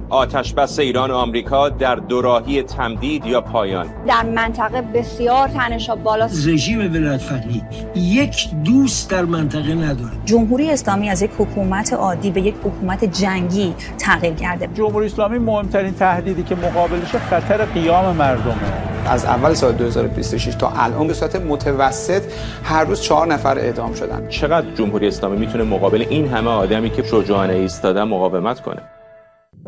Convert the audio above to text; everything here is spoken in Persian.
آتش بس ایران و آمریکا در دوراهی تمدید یا پایان. در منطقه بسیار تنش‌ها بالاست. رژیم ولایت‌فقیه یک دوست در منطقه نداره. جمهوری اسلامی از یک حکومت عادی به یک حکومت جنگی تغییر کرده. جمهوری اسلامی مهمترین تهدیدی که مقابلش خطر قیام مردمه. از اول سال 2026 تا الان به صورت متوسط هر روز 4 نفر اعدام شدن. چقدر جمهوری اسلامی میتونه مقابل این همه آدمی که شجاعانه ایستادن مقاومت کنه؟